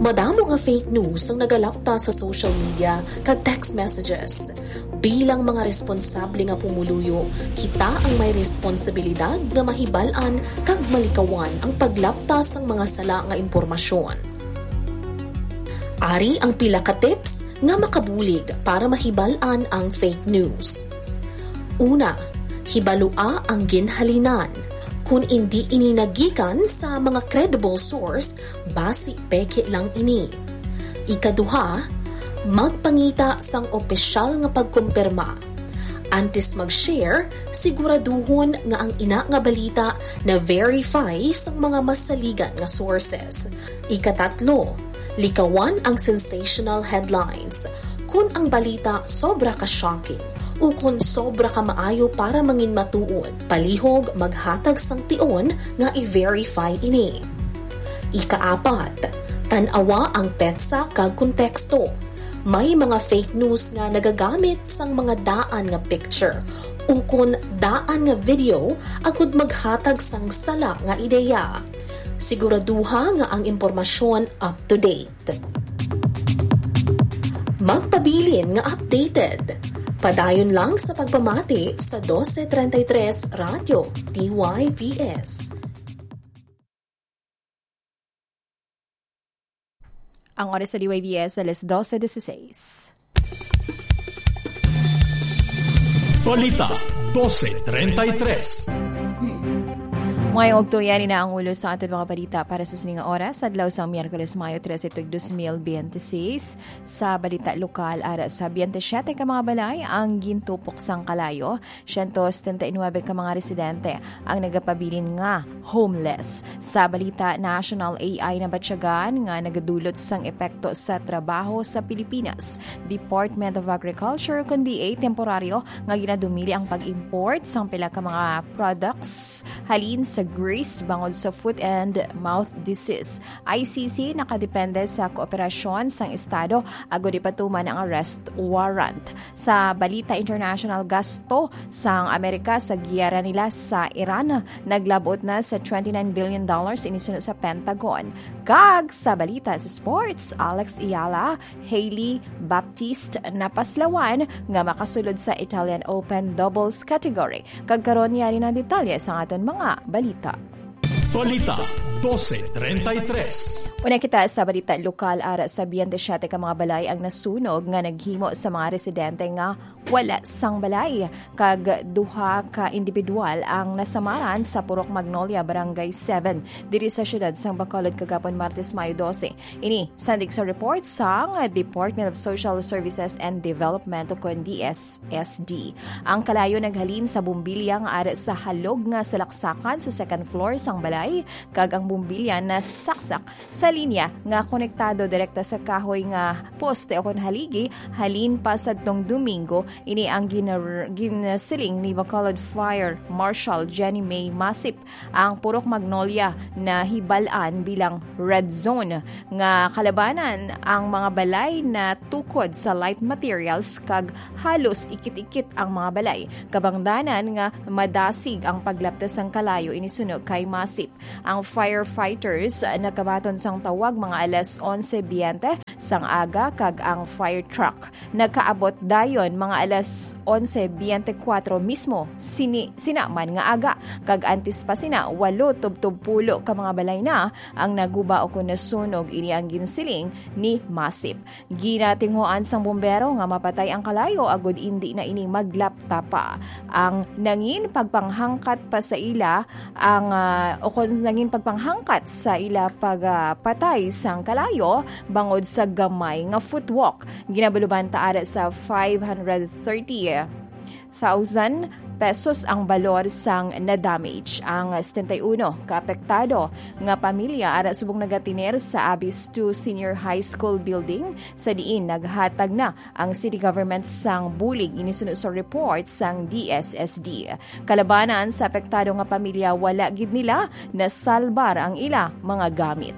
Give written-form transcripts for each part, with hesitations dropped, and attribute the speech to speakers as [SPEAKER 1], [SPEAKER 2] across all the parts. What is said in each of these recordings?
[SPEAKER 1] Madamo nga fake news ang nagalapta sa social media kag text messages. Bilang mga responsable nga pumuluyo, kita ang may responsibilidad nga mahibal-an kag malikawan ang paglapta sang mga sala nga impormasyon. Ari ang pila ka tips nga makabulig para mahibal-an ang fake news. Una, hibalua ang ginhalinan. Kung hindi ininagikan sa mga credible source, basi peke lang ini. Ikaduha, magpangita sang opisyal nga pagkumpirma. Antes mag-share, siguraduhon nga ang ina nga balita na verify sang mga masaligan nga sources. Ikatatlo, likawan ang sensational headlines. Kung ang balita sobra ka shocking, o kung sobra ka maayo para mangin matuod, palihog maghatag sang tion nga i-verify ini. Ikaapat, tanawa ang petsa kag konteksto. May mga fake news nga nagagamit sang mga daan nga picture o kung daan nga video agud maghatag sang sala nga ideya. Siguraduha nga ang impormasyon up to date. Magpabilin nga updated. Padayon lang sa pagpamati sa 1233 Radio DYVS.
[SPEAKER 2] Ang oras sa DYVS alas 12:16.
[SPEAKER 3] Balita 12:33.
[SPEAKER 2] Ngayong Oktubre na ang ulo sa ating mga balita para sa sininga oras sa adlaw sa Miyerkules, Mayo 13, 2026. Sa balita lokal, ara sa 27 ka mga balay ang gintupok sang kalayo. 179 ka mga residente ang nagapabilin nga homeless. Sa balita national, AI na batsyagan nga nagadulot sang epekto sa trabaho sa Pilipinas. Department of Agriculture kundi temporaryo nga ginadumili ang pag-import sang pila ka mga products halin sa Greece bangod sa foot and mouth disease. ICC nakadepende sa kooperasyon sang estado agud ipatuman ang arrest warrant. Sa balita international, gasto sang Amerika sa giyera nila sa Iran naglabot na sa $29 billion inisunod sa Pentagon. Kag sa balita sa sports, Alex Ayala, Hailey Baptiste napaslawan nga makasulod sa Italian Open doubles category. Kag karon yari na detalye sa aton mga balita.
[SPEAKER 3] Balita 12:33.
[SPEAKER 2] Una kita sa balita lokal, ara sa 27 ka mga balay ang nasunog nga naghimo sa mga residente nga wala sang balay. Kag duha ka individual ang nasamaran sa Purok Magnolia, Barangay 7, diri sa syudad sang Bacolod kagapon Martes, Mayo 12. Ini sandig sa report sang Department of Social Services and Development o kon DSSD. Ang kalayo naghalin sa bumbilya nga ara sa halog nga salaksakan sa second floor sang balay, kag ang bumbilya na saksak sa linya nga konektado direkta sa kahoy nga poste o kon haligi halin pa sadtong Domingo. Ini ang ginasiling ni Bacolod Fire Marshal Jenny May Masip ang Purok Magnolia na hibalaan bilang red zone nga kalabanan ang mga balay na tukod sa light materials kag halos ikit-ikit ang mga balay. Kabangdanan nga madasig ang paglaptas sang kalayo inisunog kay Masip. Ang firefighters nakabaton sang tawag mga alas 11:20 sang aga kag ang fire truck nagkaabot dayon mga alas 11:24 mismo sinaman nga aga kag antes pa sina 8 tubtub-pulo ka mga balay na ang naguba o kun nasunog. Ini ang ginsiling ni Masip. Ginatinghoan sang bumbero nga mapatay ang kalayo agud indi na ini maglapta pa. Ang nangin pagpanghangkat pa sa ila ang o kun nangin pagpanghangkat sa ila pagpatay sang kalayo bangod sa gamay nga footwalk. Ginabaluban ta ara sa 530,000 pesos ang balor sang na-damage. Ang 71 kaapektado nga pamilya ara subong nagatiner sa Abyss 2 Senior High School building sa diin naghatag na ang city government sang bulig inisunod sa report sang DSSD. Kalabanan sa apektado nga pamilya wala gid nila nasalbar ang ila mga gamit.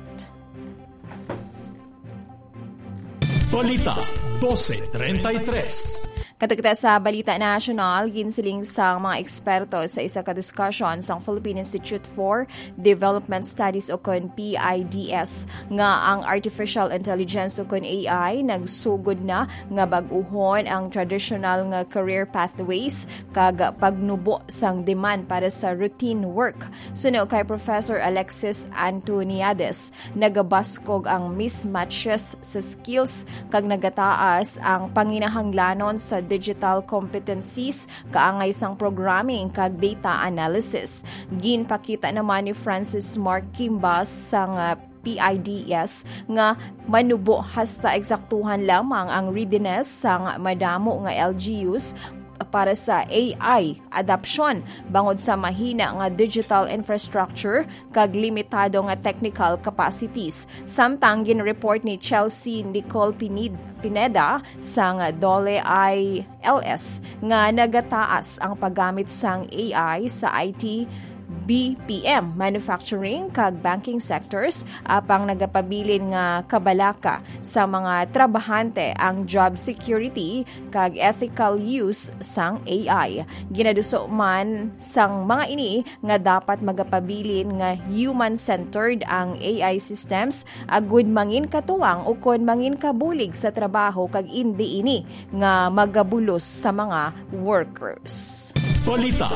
[SPEAKER 3] Balita 12:33.
[SPEAKER 2] Katugta sa Balita National, ginsiling sa mga eksperto sa isa ka discussion sa Philippine Institute for Development Studies o kon PIDS nga ang artificial intelligence o kon AI nagsugod na nga bag-uhon ang traditional nga career pathways kag pagnubo sang demand para sa routine work. Suno kay Professor Alexis Antoniades, nagabaskog ang mismatches sa skills kag nagataas ang panginahanglanon sa digital competencies kaangay sang programming kag data analysis. Ginpakita naman ni Francis Mark Kimbas sang PIDS nga manubo hasta eksaktuhan lamang ang readiness sang madamo nga LGUs para sa AI adoption bangod sa mahina nga digital infrastructure kag limitado nga technical capacities. Samtang gin-report ni Chelsea Nicole Pineda sa Dole ILS nga nagataas ang paggamit sang AI sa IT, BPM, manufacturing kag banking sectors apang nagapabilin nga kabalaka sa mga trabahante ang job security kag ethical use sang AI. Ginaduso man sang mga ini nga dapat magapabilin nga human-centered ang AI systems agud mangin katuwang ukon mangin kabulig sa trabaho kag indi ini nga magabulos sa mga workers.
[SPEAKER 3] Balita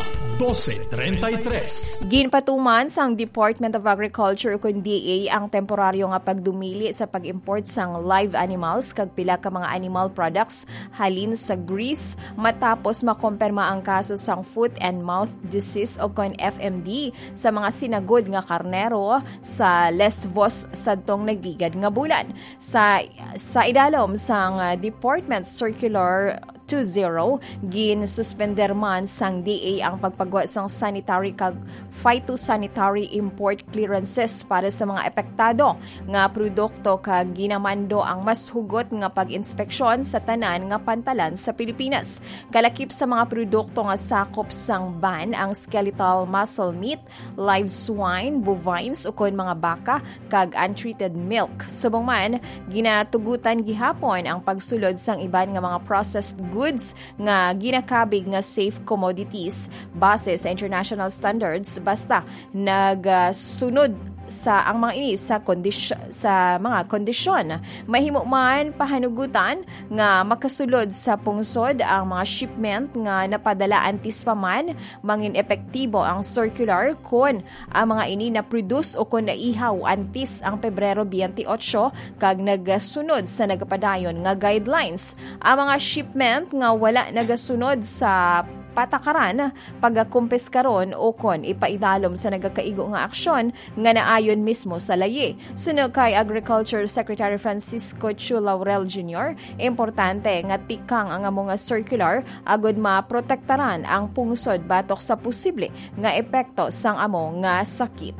[SPEAKER 3] 12:33.
[SPEAKER 2] Ginpatuman sang Department of Agriculture ukon DA ang temporaryo nga pagdumili sa pag-import sang live animals kag pila ka mga animal products halin sa Greece matapos makompirma ang kaso sang foot and mouth disease ukon FMD sa mga sinagod nga karnero sa Lesvos sadtong nagligad nga bulan. Sa idalom sang Department Circular 20, gin-suspender man sang DA ang pagpagawa sang sanitary kag phytosanitary import clearances para sa mga epektado nga produkto kag ginamando ang mas hugot nga pag-inspeksyon sa tanan nga pantalan sa Pilipinas. Kalakip sa mga produkto nga sakop sang ban ang skeletal muscle meat, live swine, bovines ukon mga baka kag untreated milk. Subong man, ginatugutan gihapon ang pagsulod sang iban nga mga processed goods nga ginakabig nga safe commodities base sa international standards basta nagsunod sa ang mga ini sa mga kondisyon. Mahimo man pahanugutan nga makasulod sa pungsod ang mga shipment nga napadala antis pa man mangin epektibo ang circular kon ang mga ini na produce o kon naihaw antis ang Pebrero 28 kag nagasunod sa nagapadayon nga guidelines. Ang mga shipment nga wala nagasunod sa patakaran pagakumpis karon o kon ipaidalom sa nagakaigo nga aksyon nga naayon mismo sa layi. Suno kay Agriculture Secretary Francisco Chu Laurel Jr., importante nga tikang ang mga circular agud maprotektaran ang pungsod batok sa posible nga epekto sang amo nga sakit.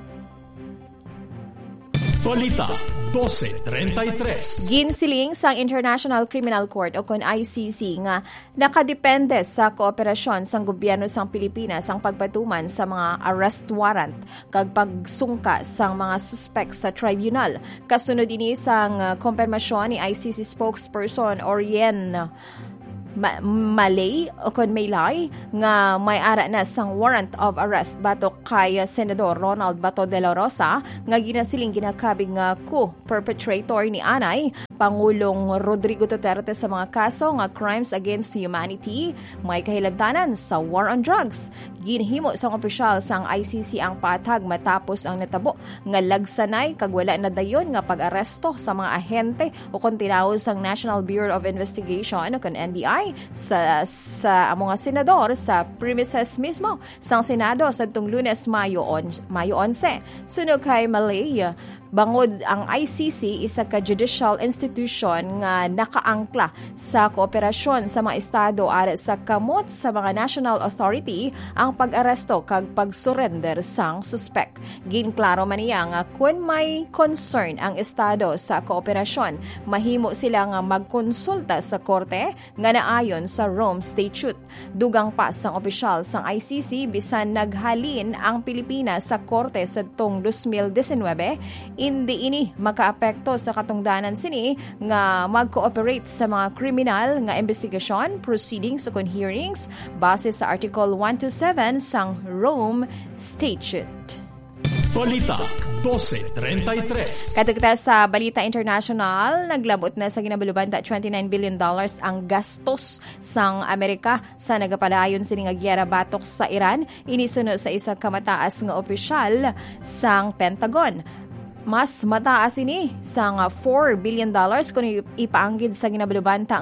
[SPEAKER 3] Balita 12:33.
[SPEAKER 2] Ginsiling sang International Criminal Court o kon ICC nga nakadepende sa kooperasyon sang gobyerno sang Pilipinas ang pagpatuman sa mga arrest warrant kag pagsungka sang mga suspect sa tribunal. Kasunod ini sang kompirmasyon ni ICC spokesperson Orien Malay o kon Maylay nga may ara na sang warrant of arrest batok kay Senador Ronald Bato de la Rosa nga ginasiling ginakabig nga co-perpetrator ni anay Pangulong Rodrigo Duterte sa mga kaso nga crimes against humanity, may kahilabtanan sa war on drugs. Ginhimo sang opisyal sang ICC ang patag matapos ang natabo nga lagsanay kag wala na dayon nga pag-aresto sa mga ahente o kon tinawag sang National Bureau of Investigation o kon NBI sa mga senador sa premises mismo sang Senado sadtong Lunes, Mayo 11. Sunog kay Malay, bangod ang ICC isa ka judicial institution nga nakaangkla sa kooperasyon sa mga estado aras sa kamot sa mga national authority ang pag-aresto kag pag-surrender sang suspect. Ginklaro man niya nga kung may concern ang estado sa kooperasyon, mahimo sila nga magkonsulta sa korte nga naayon sa Rome Statute. Dugang pa sang opisyal sang ICC bisan naghalin ang Pilipinas sa korte sadtong 2019, hindi ini makaapekto sa katungdanan sini nga mag-cooperate sa mga kriminal nga investigasyon, proceedings o hearings base sa Article 127 sang Rome Statute.
[SPEAKER 3] Balita 12:33.
[SPEAKER 2] Katugta sa Balita International, naglabot na sa ginabalubanta $29 billion ang gastos sang Amerika sa nagapadayon sining gyera batok sa Iran, inisunod sa isa ka mataas nga opisyal sang Pentagon. Mas mataas ini sang $4 billion kung ipaanggid sa ginabalubanta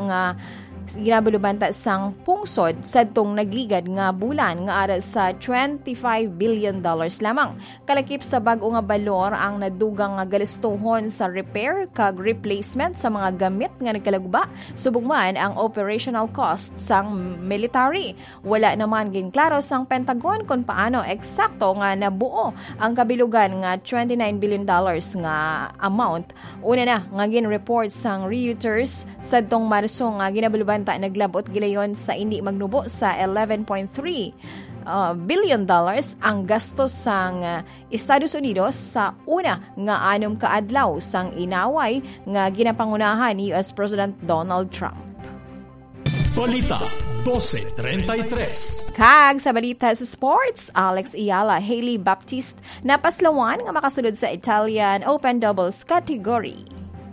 [SPEAKER 2] sang pungsod sa tong nagligad nga bulan nga ara sa $25 billion lamang. Kalakip sa bag-o nga balor ang nadugang nga galistuhon sa repair kag replacement sa mga gamit nga nagkalagba, subong man ang operational cost sang military. Wala naman ginklaro sang Pentagon kung paano eksakto nga nabuo ang kabilugan nga $29 billion nga amount. Una na nga gin-report sang Reuters sa tong Marso nga ginabalubanta naglabot gilayon sa hindi magnubo sa $11.3 billion ang gastos sang Estados Unidos sa una nga 6 kaadlaw sang inaway nga ginapangunahan ni US President Donald Trump.
[SPEAKER 3] Balita 12:33.
[SPEAKER 2] Kag sa balita sa sports, Alex Ayala, Hailey Baptiste napaslawan nga makasulod sa Italian Open doubles category.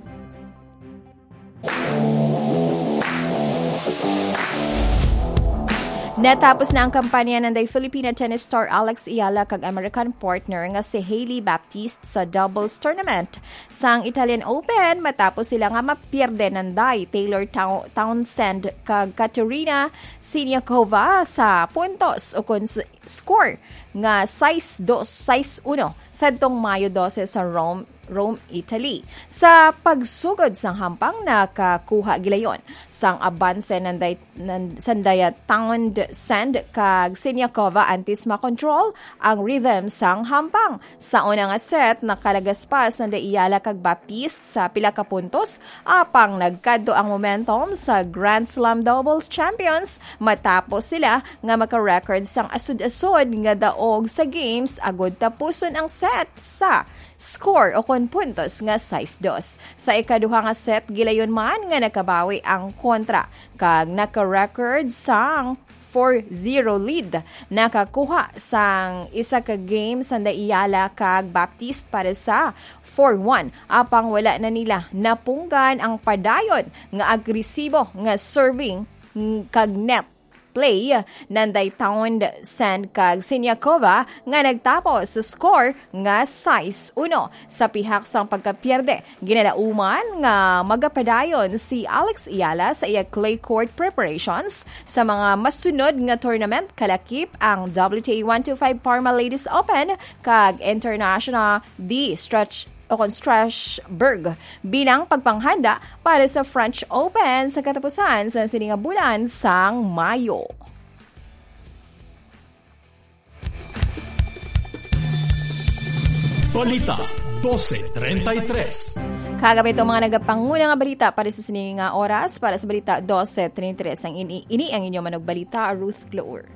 [SPEAKER 2] Natapos na ang kampanya ng Filipina tennis star Alex Ayala kag American partner nga si Hailey Baptiste sa doubles tournament sang Italian Open matapos sila nga mapierde ng Taylor Townsend kag Katerina Siniakova sa puntos o kun score nga 6-2, 6-1 sadtong Mayo 12 sa Rome, Italy. Sa pagsugod sang hampang nakakuha gilayon sang abanse sandaya Townsend kag Siniakova antis makontrol ang rhythm sang hampang. Sa una nga set nakalagas pa sanda Ayala kag Baptiste sa pila ka puntos apang nagkadto ang momentum sa Grand Slam doubles champions matapos sila nga maka-record sang asud-asud nga daog sa games agod tapuson ang set sa score o kon puntos nga 6-2. Sa ikaduha nga set, gilayon man nga nakabawi ang kontra kag naka-record sang 4-0 lead. Nakakuha sang isa ka game sanda Ayala kag Baptiste para sa 4-1. Apang wala na nila napunggan ang padayon nga agresibo nga serving kag net play nanday Townsend kag Siniakova nga nagtapos sa score nga 6-1. Sa pihak sang pagkapierde, ginalauman nga magapadayon si Alex Ayala sa iya clay court preparations sa mga masunod nga tournament kalakip ang WTA 125 Parma Ladies Open kag International Strasbourg bilang pagpanghanda para sa French Open sa katapusan sa sininga bulan sang Mayo.
[SPEAKER 3] Balita 12:33.
[SPEAKER 2] Kagabi itong mga nagapanguna nga balita para sa sininga oras para sa balita 12:33 ang ini ang inyong manog balita, Ruth Glower.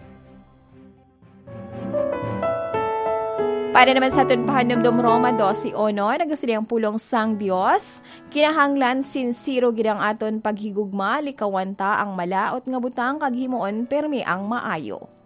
[SPEAKER 2] Para naman sa aton pahanumdum Roma 12:1, nagasilyang pulong sang Dios, kinahanglan sinsiro gid ang aton paghigugma, likawanta ang malaot nga butang kag himuon permi ang maayo.